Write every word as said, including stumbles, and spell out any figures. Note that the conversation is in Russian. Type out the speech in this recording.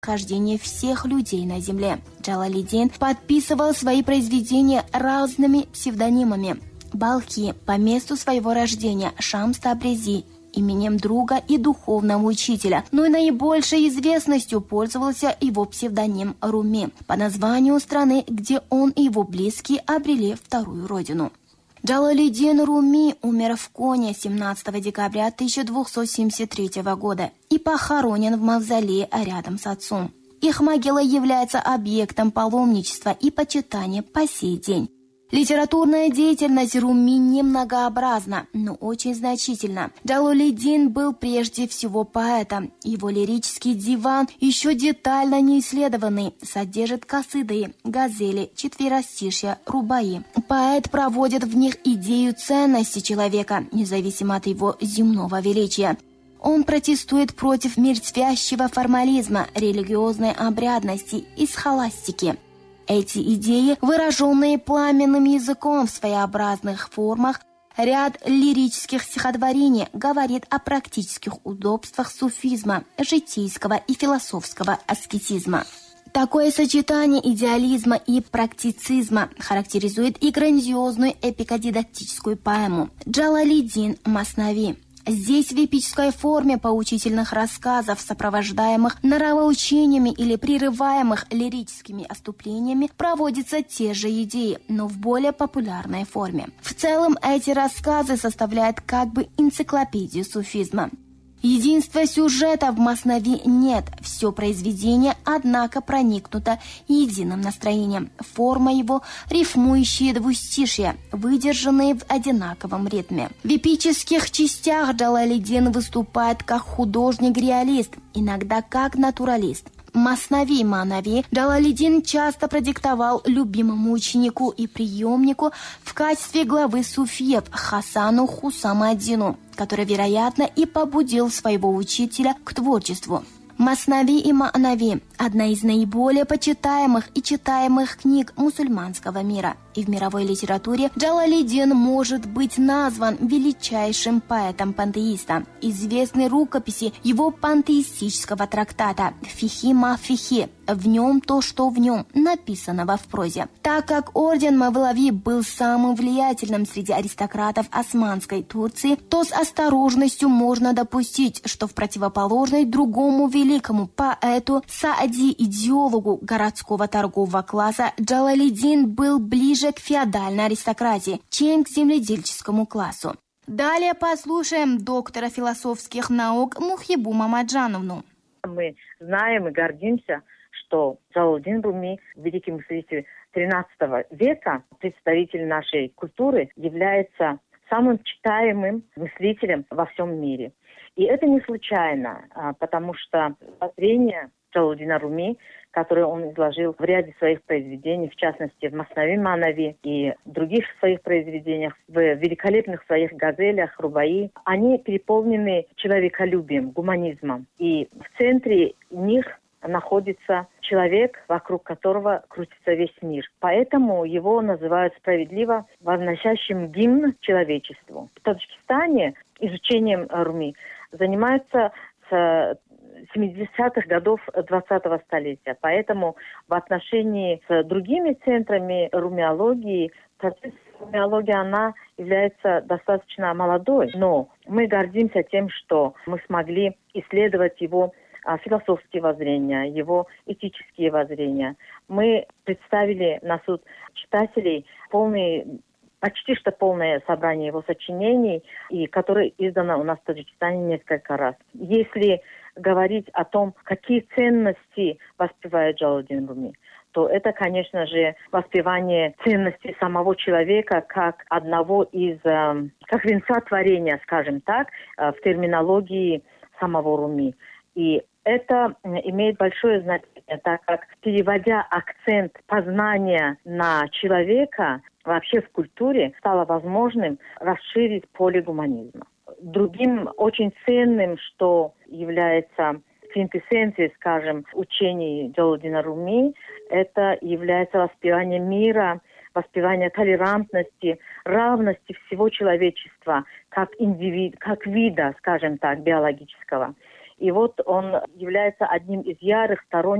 хождение всех людей на земле. Джалалиддин подписывал свои произведения разными псевдонимами. Балхи по месту своего рождения, Шамс Табризи именем друга и духовного учителя, но и наибольшей известностью пользовался его псевдоним Руми по названию страны, где он и его близкие обрели вторую родину. Джалалиддин Руми умер в Коне семнадцатого декабря тысяча двухсот семьдесят третьего года и похоронен в мавзолее рядом с отцом. Их могила является объектом паломничества и почитания по сей день. Литературная деятельность Руми немногообразна, но очень значительна. Джалалиддин был прежде всего поэтом. Его лирический диван, еще детально не исследованный, содержит касиды, газели, четверостишья, рубаи. Поэт проводит в них идею ценности человека, независимо от его земного величия. Он протестует против мертвящего формализма, религиозной обрядности и схоластики. Эти идеи, выраженные пламенным языком в своеобразных формах, ряд лирических стихотворений говорит о практических удобствах суфизма, житейского и философского аскетизма. Такое сочетание идеализма и практицизма характеризует и грандиозную эпико-дидактическую поэму «Джалалиддин Маснави». Здесь в эпической форме поучительных рассказов, сопровождаемых нравоучениями или прерываемых лирическими отступлениями, проводятся те же идеи, но в более популярной форме. В целом эти рассказы составляют как бы энциклопедию суфизма. Единства сюжета в Маснави нет, все произведение, однако, проникнуто единым настроением. Форма его – рифмующие двустишья, выдержанные в одинаковом ритме. В эпических частях Джалалиддин выступает как художник-реалист, иногда как натуралист. Маснави Манави Джалалиддин часто продиктовал любимому ученику и преемнику в качестве главы суфиев Хасану Хусамаддину, который, вероятно, и побудил своего учителя к творчеству. Маснави и Манави – одна из наиболее почитаемых и читаемых книг мусульманского мира. И в мировой литературе Джалалиддин может быть назван величайшим поэтом-пантеистом. Известны рукописи его пантеистического трактата «Фихи ма фихи», в нем то, что в нем, написанного в прозе. Так как орден Мавлави был самым влиятельным среди аристократов Османской Турции, то с осторожностью можно допустить, что в противоположность другому великому поэту, Саади-идеологу городского торгового класса, Джалалиддин был ближе к феодальной аристократии, чем к земледельческому классу. Далее послушаем доктора философских наук Мухибу Мамаджановну. Мы знаем и гордимся, что Джалалиддин Руми, великий мыслитель тринадцатого века, представитель нашей культуры, является самым читаемым мыслителем во всем мире. И это не случайно, потому что воззрение Джалалиддина Руми, которое он изложил в ряде своих произведений, в частности в Маснави Манави и других своих произведениях, в великолепных своих газелях, рубаи, они переполнены человеколюбием, гуманизмом. И в центре них находится человек, вокруг которого крутится весь мир. Поэтому его называют справедливо возносящим гимн человечеству. В Таджикистане изучением Руми занимаются с семидесятых годов двадцатого столетия. Поэтому в отношении с другими центрами румиологии, румиология, она является достаточно молодой. Но мы гордимся тем, что мы смогли исследовать его философские воззрения, его этические воззрения. Мы представили на суд читателей полный, почти что полное собрание его сочинений, и которое издано у нас в Таджикистане несколько раз. Если говорить о том, какие ценности воспевает Джалалиддин Руми, то это, конечно же, воспевание ценностей самого человека как одного из, э, как венца творения, скажем так, э, в терминологии самого Руми. И это имеет большое значение, так как, переводя акцент познания на человека, вообще в культуре, стало возможным расширить поле гуманизма. Другим очень ценным, что является квинтэссенцией, скажем, учений Джалалиддина Руми, это является воспевание мира, воспевание толерантности, равности всего человечества, как индивид, как вида, скажем так, биологического. И вот он является одним из ярых сторонников